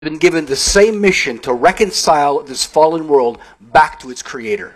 been given the same mission to reconcile this fallen world back to its creator.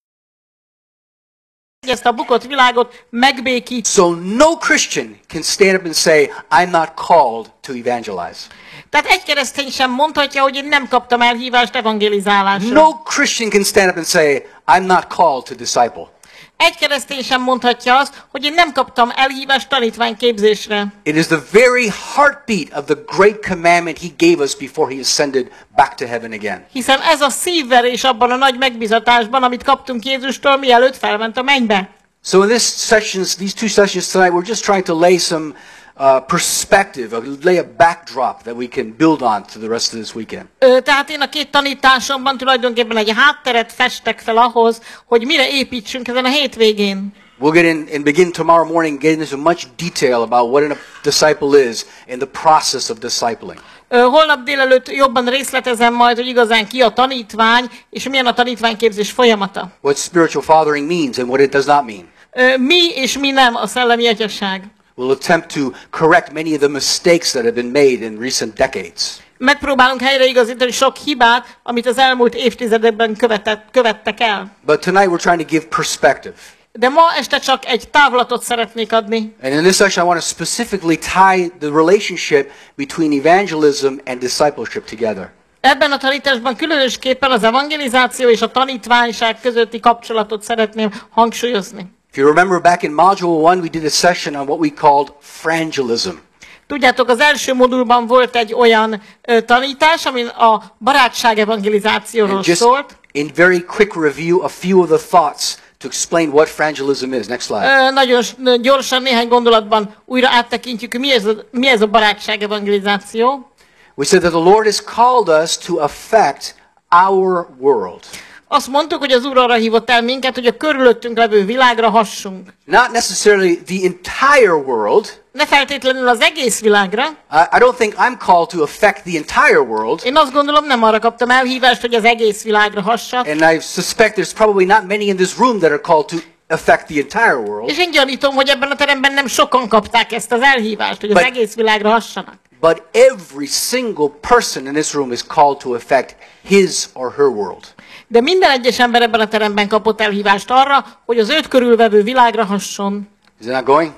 Ezt a bukott világot megbékít. So no Christian can stand up and say, I'm not called to evangelize. Tehát egy keresztény sem mondhatja, hogy én nem kaptam elhívást evangelizálásra. No Christian can stand up and say, I'm not called to disciple. Egy keresztény sem mondhatja azt, hogy én nem kaptam elhívást tanítványképzésre. It is the very heartbeat of the great commandment he gave us before he ascended back to heaven again. Hiszen ez a szívverés abban a nagy megbizatásban, amit kaptunk Jézustól, mielőtt felment a mennybe. So in these two sessions tonight, we're just trying to lay some perspective, lay a backdrop that we can build on to the rest of this weekend. Tehát én a két tanításomban tulajdonképpen egy hátteret festek fel ahhoz, hogy mire építsünk ezen a hétvégén. We'll get in and begin tomorrow morning getting into much detail about what a disciple is and the process of discipling. Holnap délelőtt jobban részletezem majd, hogy igazán ki a tanítvány, és milyen a tanítványképzés folyamata. What spiritual fathering means and what it does not mean. Mi és mi nem a szellemi atyasság. We'll attempt to correct many of the mistakes that have been made in recent decades. Megpróbálunk helyreigazítani sok hibát, amit az elmúlt évtizedekben követtek el. But tonight we're trying to give perspective. De ma este csak egy távlatot szeretnék adni. And in this section I want to specifically tie the relationship between evangelism and discipleship together. Ebben a tanításban különösképpen az evangelizáció és a tanítványság közötti kapcsolatot szeretném hangsúlyozni. If you remember back in Module 1, we did a session on what we called frangelism. Tudjátok, az első modulban volt egy olyan tanítás, ami a barátság evangelizációról szólt. In very quick review, a few of the thoughts to explain what frangelism is. Next slide. Nagyon gyorsan, néhány gondolatban újra áttekintjük, mi ez a barátság evangelizáció. We said that the Lord has called us to affect our world. Azt mondtuk, hogy az Úr arra hívott el minket, hogy a körülöttünk levő világra hassunk. Not necessarily the entire world. Ne feltétlenül az egész világra. I don't think I'm called to affect the entire world. Én azt gondolom, nem arra kaptam elhívást, hogy az egész világra hassak. And I suspect there's probably not many in this room that are called to affect the entire world. És én gyanítom, hogy ebben a teremben nem sokan kapták ezt az elhívást, hogy az egész világra hassanak. But every single person in this room is called to affect his or her world. De minden egyes ember ebben a teremben kapott elhívást arra, hogy az őt körülvevő világra hasson. Is it not going?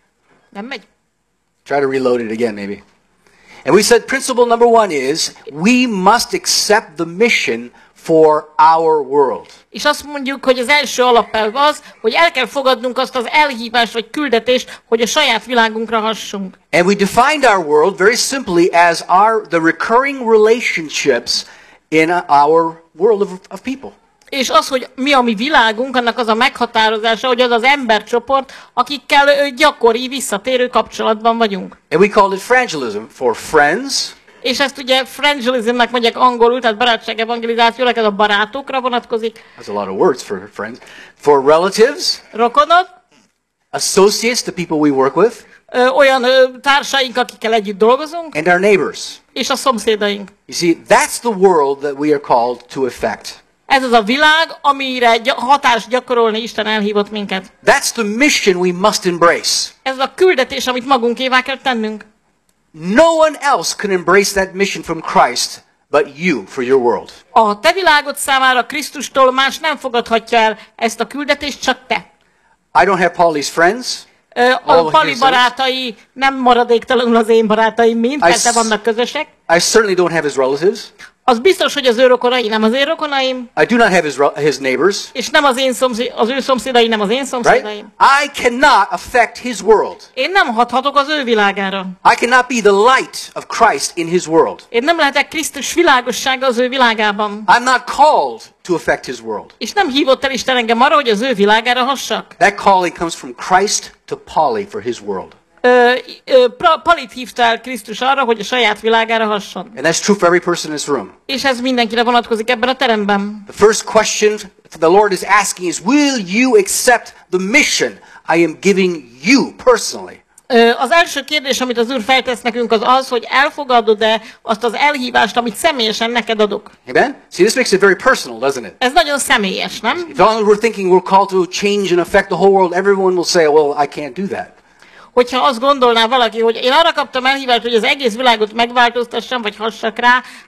Nem megy? Try to reload it again, maybe. And we said principle number 1 is we must accept the mission for our world. És azt mondjuk, hogy az első alapelv az, hogy el kell fogadnunk azt az elhívást vagy küldetést, hogy a saját világunkra hassunk. And we defined our world very simply as the recurring relationships in our world of people. És az, hogy mi a mi világunk, annak az a meghatározása, hogy az az embercsoport, akikkel gyakori, visszatérő kapcsolatban vagyunk. And we called it frangelism for friends. És ezt ugye frangelismnek mondják angolul, tehát barátság evangelizációnak, ez a barátokra vonatkozik. That's a lot of words for friends. For relatives. Rokonok. Associates, the people we work with. Olyan társaink, akikkel együtt dolgozunk. And our neighbors. És a szomszédaink. You see, that's the world that we are called to affect. Ez az a világ, amire hatást gyakorolni Isten elhívott minket. That's the mission we must embrace. Ez a küldetés, amit magunkévá kell tennünk. No one else can embrace that mission from Christ but you for your world. A te világod számára Krisztustól más nem fogadhatja el ezt a küldetést, csak te. I don't have Pauli's friends. A Pali barátai nem maradéktalanul az én barátaim mind, persze vannak közösek. I certainly don't have his relatives. Az biztos, hogy az ő rokonai nem az én rokonaim. I do not have his neighbors. És nem az ő szomszédai nem az én szomszédaim. Right? I cannot affect his world. Én nem hathatok az ő világára. I cannot be the light of Christ in his world. Én nem lehetek Krisztus világossága az ő világában. I'm not called to affect his world. És nem hívott el Isten engem arra, hogy az ő világára hassak. That calling comes from Christ to Polly for his world. Palit hívta el Krisztus arra, hogy a saját világára hasson. And that's true for every person in this room. És ez mindenkire vonatkozik ebben a teremben. The first question the Lord is asking is, will you accept the mission I am giving you personally? Az első kérdés, amit az Úr feltesz nekünk, az az, hogy elfogadod-e azt az elhívást, amit személyesen neked adok. Amen? See, this makes it very personal, doesn't it? Ez nagyon személyes, nem? If all we're thinking we're called to change and affect the whole world, everyone will say, well, I can't do that. hogyha azt gondolná valaki, hogy én arra kaptam elhívást, hogy az egész világot megváltoztassam, vagy hassak rá,